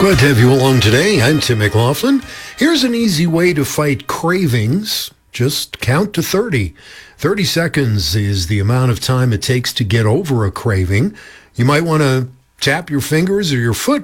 Good to have you along today. I'm Tim McLaughlin. Here's an easy way to fight cravings. Just count to 30. 30 seconds is the amount of time it takes to get over a craving. You might want to tap your fingers or your foot